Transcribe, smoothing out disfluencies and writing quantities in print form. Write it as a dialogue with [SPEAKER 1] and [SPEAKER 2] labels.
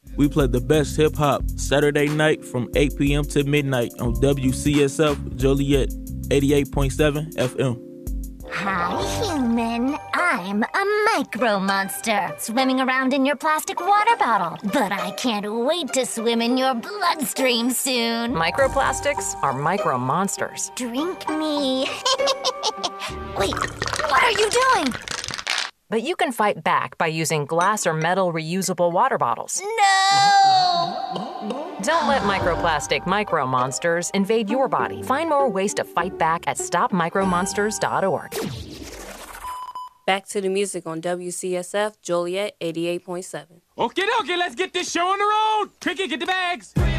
[SPEAKER 1] We play the best hip-hop Saturday night from 8 p.m. to midnight on WCSF Joliet 88.7 FM.
[SPEAKER 2] Hi, human. I'm a micro monster swimming around in your plastic water bottle. But I can't wait to swim in your bloodstream soon.
[SPEAKER 3] Microplastics are micro monsters.
[SPEAKER 2] Drink me. Wait, what are you doing?
[SPEAKER 3] But you can fight back by using glass or metal reusable water bottles.
[SPEAKER 2] No!
[SPEAKER 3] Don't let microplastic micro monsters invade your body. Find more ways to fight back at stopmicromonsters.org.
[SPEAKER 4] Back to the music on WCSF Joliet 88.7.
[SPEAKER 5] Okay, let's get this show on the road. Cricket, get the bags.